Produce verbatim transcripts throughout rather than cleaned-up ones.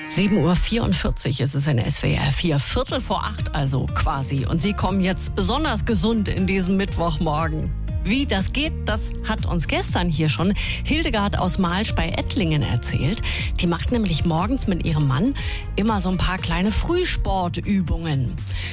sieben Uhr vierundvierzig ist es in S W R vier, Viertel vor acht also quasi. Und Sie kommen jetzt besonders gesund in diesem Mittwochmorgen. Wie das geht, das hat uns gestern hier schon Hildegard aus Malsch bei Ettlingen erzählt. Die macht nämlich morgens mit ihrem Mann immer so ein paar kleine Frühsportübungen.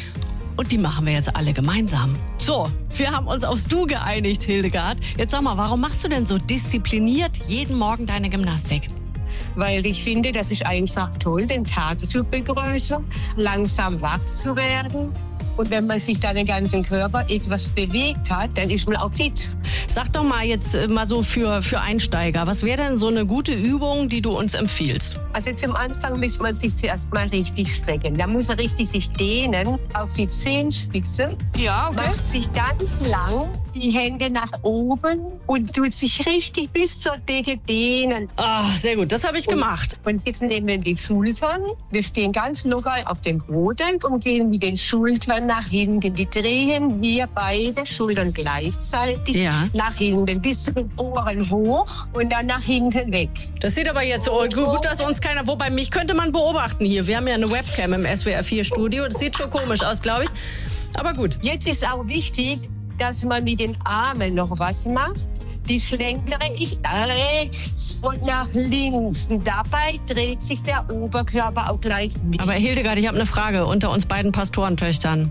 Und die machen wir jetzt alle gemeinsam. So, wir haben uns aufs Du geeinigt, Hildegard. Jetzt sag mal, warum machst du denn so diszipliniert jeden Morgen deine Gymnastik? Weil ich finde, das ist einfach toll, den Tag zu begrüßen, langsam wach zu werden. Und wenn man sich dann den ganzen Körper etwas bewegt hat, dann ist man auch fit. Sag doch mal jetzt äh, mal so für, für Einsteiger, was wäre denn so eine gute Übung, die du uns empfiehlst? Also zum Anfang muss man sich zuerst mal richtig strecken. Da muss man richtig sich dehnen auf die Zehenspitzen. Ja, okay. Macht sich ganz lang die Hände nach oben und tut sich richtig bis zur Decke dehnen. Ah, sehr gut, das habe ich und, gemacht. Und jetzt nehmen wir die Schultern. Wir stehen ganz locker auf dem Boden und gehen mit den Schultern nach hinten. Die drehen wir beide Schultern gleichzeitig ja. nach hinten, bis zu den Ohren hoch und dann nach hinten weg. Das sieht aber jetzt oh, gut, dass uns keiner, wobei mich könnte man beobachten hier. Wir haben ja eine Webcam im S W R vier Studio. Das sieht schon komisch aus, glaube ich. Aber gut. Jetzt ist auch wichtig, dass man mit den Armen noch was macht. Die schlenkere ich nach rechts und nach links. Und dabei dreht sich der Oberkörper auch gleich mit. Aber Hildegard, ich habe eine Frage unter uns beiden Pastorentöchtern.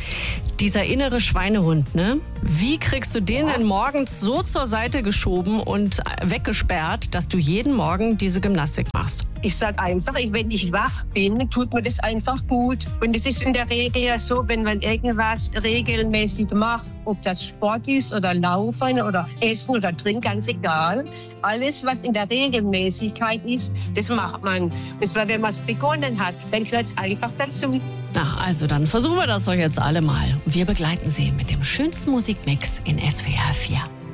Dieser innere Schweinehund, ne? Wie kriegst du den denn morgens so zur Seite geschoben und weggesperrt, dass du jeden Morgen diese Gymnastik machst? Ich sag einfach, wenn ich wach bin, tut mir das einfach gut. Und es ist in der Regel ja so, wenn man irgendwas regelmäßig macht, ob das Sport ist oder Laufen oder Essen oder Trinken, ganz egal. Alles, was in der Regelmäßigkeit ist, das macht man. Und zwar, wenn man es begonnen hat, dann gehört es einfach dazu. Ach, also dann versuchen wir das doch jetzt alle mal. Wir begleiten Sie mit dem schönsten Musikmix in S W R vier.